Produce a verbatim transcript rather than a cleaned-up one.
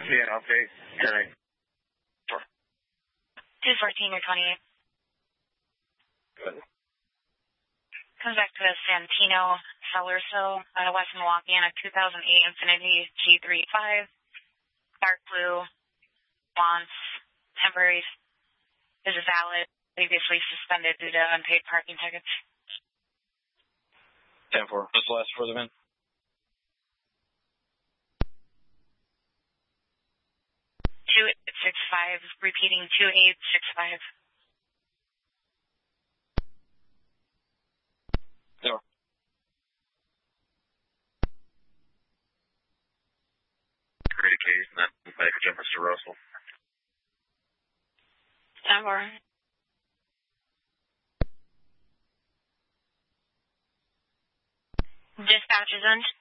Yeah, update. All right. two fourteen or twenty-eight. Good. Comes back to a Santino Sellersville out of West Milwaukee on a two thousand eight Infiniti G thirty-five. Dark blue. Wants. Temporary. Is valid. Previously suspended due to unpaid parking tickets. ten four. What's the last for the man? two eight six five. Repeating two eight six five. No. Great occasion, then back to Mister Russell. ten four. Dispatch is in.